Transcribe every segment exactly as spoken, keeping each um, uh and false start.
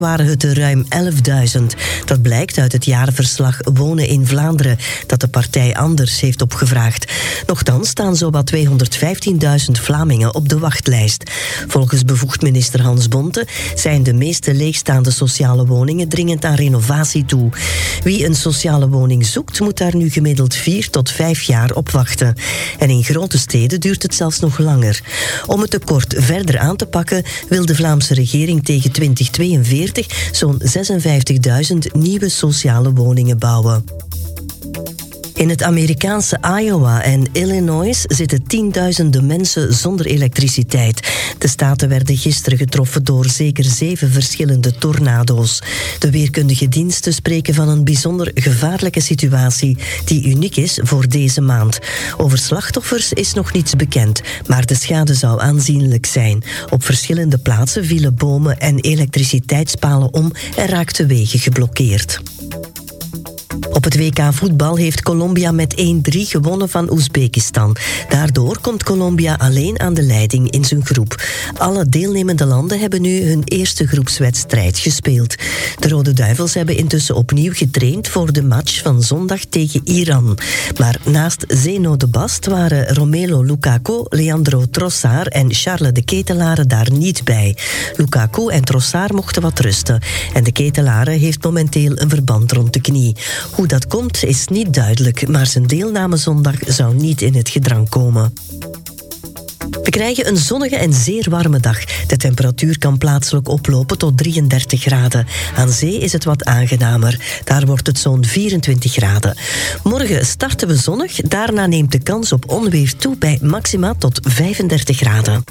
waren het er ruim elfduizend. Dat blijkt uit het jaarverslag Wonen in Vlaanderen, dat de partij Anders heeft opgevraagd. Nochtans staan zowat tweehonderdvijftienduizend Vlamingen op de wachtlijst. Volgens bevoegd minister Hans Bonte zijn de meeste leegstaande sociale woningen dringend aan renovatie toe. Wie een sociale woning zoekt, moet daar nu gemiddeld vier tot vijf jaar op wachten. En in grote steden duurt het zelfs nog langer. Om het tekort verder aan te pakken, wil de Vlaamse regering tegen twintig tweeënveertig zo'n zesenvijftigduizend nieuwe sociale woningen bouwen. In het Amerikaanse Iowa en Illinois zitten tienduizenden mensen zonder elektriciteit. De staten werden gisteren getroffen door zeker zeven verschillende tornado's. De weerkundige diensten spreken van een bijzonder gevaarlijke situatie die uniek is voor deze maand. Over slachtoffers is nog niets bekend, maar de schade zou aanzienlijk zijn. Op verschillende plaatsen vielen bomen en elektriciteitspalen om en raakten wegen geblokkeerd. Op het W K voetbal heeft Colombia met één drie gewonnen van Oezbekistan. Daardoor komt Colombia alleen aan de leiding in zijn groep. Alle deelnemende landen hebben nu hun eerste groepswedstrijd gespeeld. De Rode Duivels hebben intussen opnieuw getraind voor de match van zondag tegen Iran. Maar naast Zeno de Bast waren Romelu Lukaku, Leandro Trossard en Charles de Ketelaere daar niet bij. Lukaku en Trossard mochten wat rusten. En de Ketelaere heeft momenteel een verband rond de knie. Hoe dat komt is niet duidelijk, maar zijn deelname zondag zou niet in het gedrang komen. We krijgen een zonnige en zeer warme dag. De temperatuur kan plaatselijk oplopen tot drieëndertig graden. Aan zee is het wat aangenamer. Daar wordt het zo'n vierentwintig graden. Morgen starten we zonnig. Daarna neemt de kans op onweer toe bij maxima tot vijfendertig graden.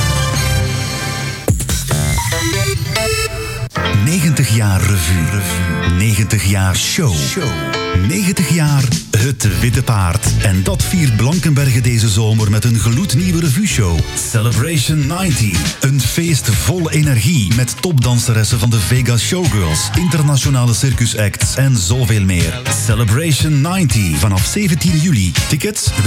negentig jaar revue. negentig jaar show. negentig jaar Het Witte Paard. En dat viert Blankenberge deze zomer met een gloednieuwe revue-show. Celebration negentig. Een feest vol energie met topdanseressen van de Vegas Showgirls, internationale circusacts en zoveel meer. Celebration negentig. Vanaf zeventien juli. Tickets